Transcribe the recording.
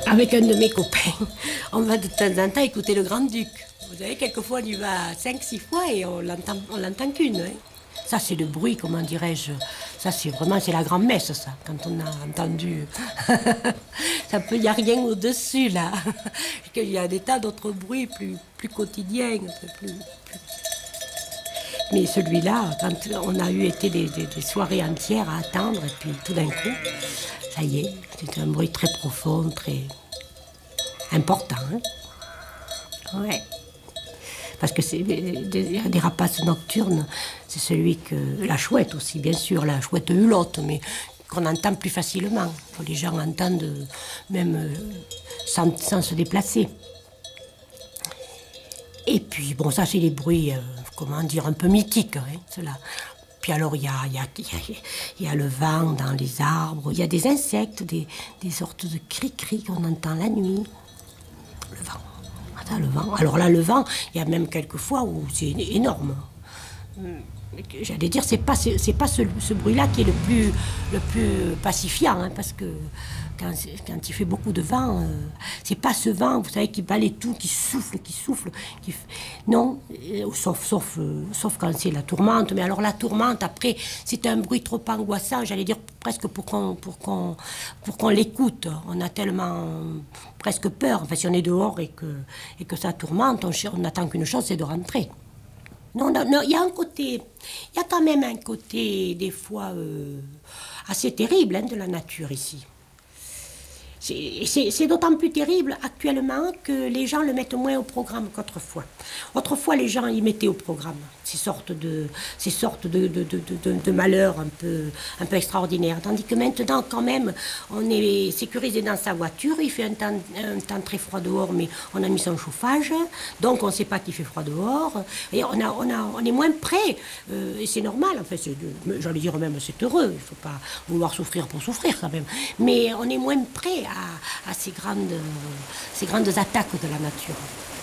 Avec un de mes copains, on va de temps en temps écouter le Grand-Duc. Vous savez, quelquefois on y va 5-6 fois et on l'entend qu'une. Hein. Ça, c'est le bruit, comment dirais-je. Ça, c'est vraiment, c'est la grand-messe, ça, quand on a entendu. Ça peut, il n'y a rien au-dessus, là. Il y a des tas d'autres bruits plus quotidiens. Mais celui-là, quand on a eu été des soirées entières à attendre, et puis tout d'un coup, ça y est, c'était un bruit très profond, très important. Hein. Ouais. Parce que c'est des rapaces nocturnes, c'est celui que... La chouette aussi, bien sûr, la chouette hulotte, mais qu'on entend plus facilement, que les gens entendent même sans se déplacer. Et puis, bon, ça, c'est les bruits, comment dire, un peu mythiques, hein, cela. Puis alors, il y a le vent dans les arbres, il y a des insectes, des sortes de cris-cris qu'on entend la nuit. Le vent. Le vent. Alors là, le vent, il y a même quelques fois où c'est énorme. J'allais dire, c'est pas ce bruit-là qui est le plus pacifiant, hein, parce que quand il fait beaucoup de vent, c'est pas ce vent, vous savez, qui balaye tout, qui souffle. Non, sauf quand c'est la tourmente. Mais alors la tourmente, après, c'est un bruit trop angoissant, j'allais dire presque pour qu'on l'écoute. On a tellement presque peur. Enfin, si on est dehors et que ça tourmente, on n'attend qu'une chose, c'est de rentrer. Non, il y a quand même un côté, des fois, assez terrible, hein, de la nature ici. C'est d'autant plus terrible actuellement que les gens le mettent moins au programme qu'autrefois. Autrefois, les gens y mettaient au programme ces sortes de malheurs un peu extraordinaires. Tandis que maintenant, quand même, on est sécurisé dans sa voiture. Il fait un temps très froid dehors, mais on a mis son chauffage. Donc, on ne sait pas qu'il fait froid dehors. Et on est moins prêt. Et c'est normal. En fait, j'allais dire même, c'est heureux. Il ne faut pas vouloir souffrir pour souffrir, quand même. Mais on est moins prêt à ces grandes attaques de la nature.